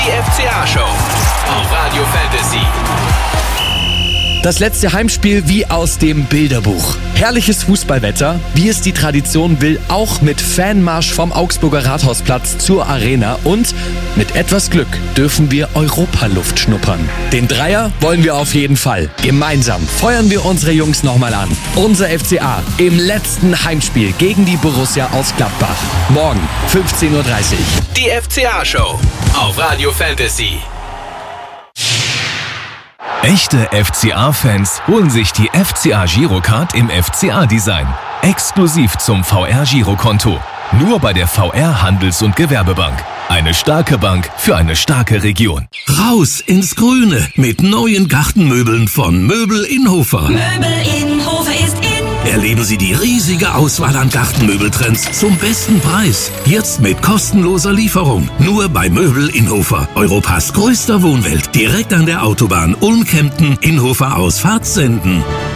Die FCA-Show auf Radio Fantasy. Das letzte Heimspiel wie aus dem Bilderbuch. Herrliches Fußballwetter, wie es die Tradition will, auch mit Fanmarsch vom Augsburger Rathausplatz zur Arena. Und mit etwas Glück dürfen wir Europaluft schnuppern. Den Dreier wollen wir auf jeden Fall. Gemeinsam feuern wir unsere Jungs nochmal an. Unser FCA im letzten Heimspiel gegen die Borussia aus Gladbach. Morgen 15:30 Uhr. Die FCA-Show auf Radio Fantasy. Echte FCA-Fans holen sich die FCA-Girocard im FCA-Design. Exklusiv zum VR-Girokonto. Nur bei der VR Handels- und Gewerbebank. Eine starke Bank für eine starke Region. Raus ins Grüne mit neuen Gartenmöbeln von Möbel Inhofer. Möbel Inhofer ist in. Erleben Sie die riesige Auswahl an Gartenmöbeltrends zum besten Preis. Jetzt mit kostenloser Lieferung. Nur bei Möbel Inhofer. Europas größter Wohnwelt. Direkt an der Autobahn Ulm-Kempten, Inhofer Ausfahrt Senden.